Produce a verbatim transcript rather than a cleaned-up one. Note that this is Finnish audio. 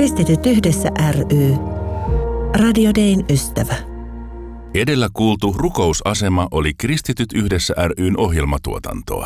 Kristityt yhdessä ry. Radio Dayn ystävä. Edellä kuultu rukousasema oli Kristityt yhdessä ry:n ohjelmatuotantoa.